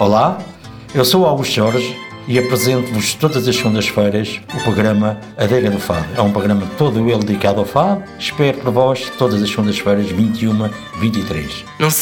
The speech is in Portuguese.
Olá, eu sou o Augusto Jorge e apresento-vos todas as segundas-feiras o programa Adega do Fado. É um programa todo ele dedicado ao fado. Espero por vós todas as segundas-feiras, 21, 23. Não se